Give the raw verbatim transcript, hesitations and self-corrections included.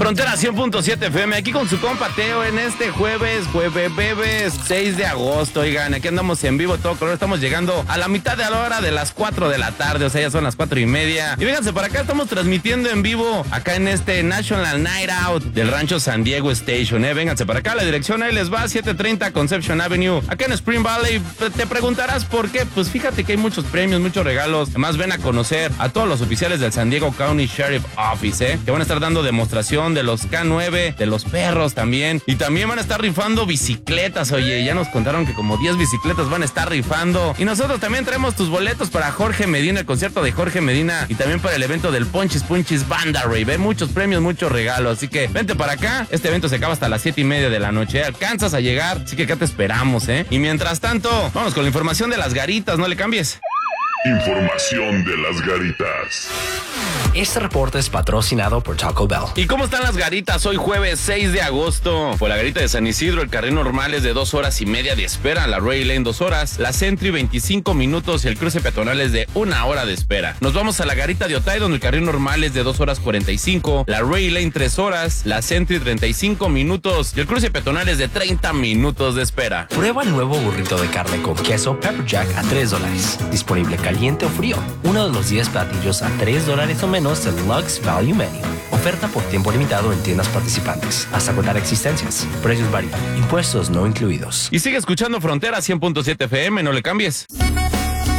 Frontera cien punto siete F M, aquí con su compa Teo en este jueves, jueves, bebes, seis de agosto, oigan, aquí andamos en vivo todo color, estamos llegando a la mitad de la hora de las cuatro de la tarde, o sea, ya son las cuatro y media. Y vénganse para acá, estamos transmitiendo en vivo acá en este National Night Out del rancho San Diego Station, eh, vénganse para acá, la dirección ahí les va, setecientos treinta Conception Avenue, acá en Spring Valley. Te preguntarás por qué, pues fíjate que hay muchos premios, muchos regalos, además ven a conocer a todos los oficiales del San Diego County Sheriff Office, eh, que van a estar dando demostración de los K nueve, de los perros también, y también van a estar rifando bicicletas, oye, ya nos contaron que como diez bicicletas van a estar rifando, y nosotros también traemos tus boletos para Jorge Medina, el concierto de Jorge Medina, y también para el evento del Punchis Punchis Banda Rave, ¿eh? Muchos premios, muchos regalos, así que vente para acá, este evento se acaba hasta las siete y media de la noche, ¿eh? Alcanzas a llegar, así que acá te esperamos, ¿eh? Y mientras tanto, vamos con la información de las garitas, no le cambies. Información de las garitas. Este reporte es patrocinado por Taco Bell. ¿Y cómo están las garitas? Hoy jueves seis de agosto. Por la garita de San Isidro, el carril normal es de dos horas y media de espera. La Ray Lane dos horas. La Sentry veinticinco minutos y el cruce peatonal es de una hora de espera. Nos vamos a la garita de Otay, donde el carril normal es de dos horas cuarenta y cinco. La Ray Lane tres horas. La Sentry treinta y cinco minutos y el cruce peatonal es de treinta minutos de espera. Prueba el nuevo burrito de carne con queso Pepper Jack a tres dólares. Disponible caliente o frío. Uno de los diez platillos a tres dólares o menos del Lux Value Menu. Oferta por tiempo limitado en tiendas participantes. Hasta agotar existencias. Precios varían. Impuestos no incluidos. Y sigue escuchando Frontera cien punto siete F M, no le cambies.